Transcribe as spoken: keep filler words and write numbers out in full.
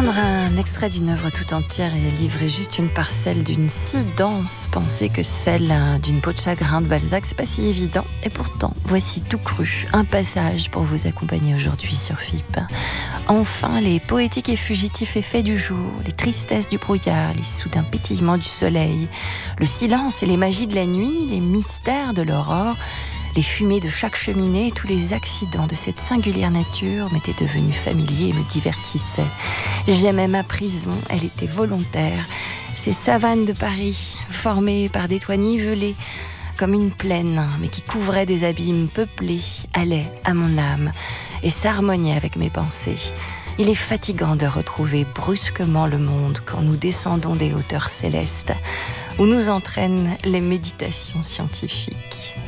Prendre un extrait d'une œuvre tout entière et livrer juste une parcelle d'une si dense pensée que celle d'une peau de chagrin de Balzac, c'est pas si évident. Et pourtant, voici tout cru, un passage pour vous accompagner aujourd'hui sur F I P. Enfin, les poétiques et fugitifs effets du jour, les tristesses du brouillard, les soudains pétillements du soleil, le silence et les magies de la nuit, les mystères de l'aurore, les fumées de chaque cheminée, tous les accidents de cette singulière nature m'étaient devenus familiers et me divertissaient. J'aimais ma prison, elle était volontaire. Ces savanes de Paris, formées par des toits nivelés, comme une plaine, mais qui couvraient des abîmes peuplés, allaient à mon âme et s'harmoniaient avec mes pensées. Il est fatigant de retrouver brusquement le monde quand nous descendons des hauteurs célestes, où nous entraînent les méditations scientifiques.